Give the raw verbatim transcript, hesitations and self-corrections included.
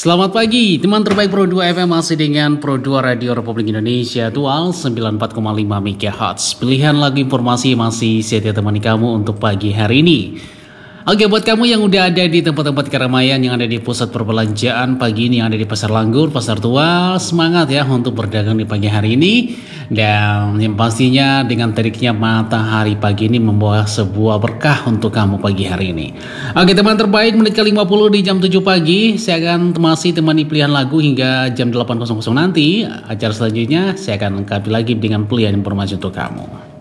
Selamat pagi, teman terbaik Pro dua F M masih dengan Pro dua Radio Republik Indonesia Dual sembilan puluh empat koma lima MHz. Pilihan lagu informasi masih setia temani kamu untuk pagi hari ini. Oke, buat kamu yang udah ada di tempat-tempat keramaian yang ada di pusat perbelanjaan pagi ini, yang ada di Pasar Langgur, Pasar Tua, semangat ya untuk berdagang di pagi hari ini. Dan yang pastinya dengan teriknya matahari pagi ini membawa sebuah berkah untuk kamu pagi hari ini. Oke, teman terbaik, menit ke lima puluh di jam tujuh pagi, saya akan masih temani pilihan lagu hingga jam delapan nanti. Acara selanjutnya saya akan lengkapi lagi dengan pilihan informasi untuk kamu.